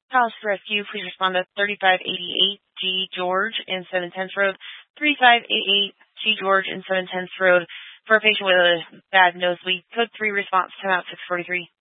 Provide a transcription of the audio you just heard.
House Rescue, please respond to 3588 G. George in 710th Road, 3588 G. George in 710th Road for a patient with a bad nosebleed. Code 3 response, 10 out 643.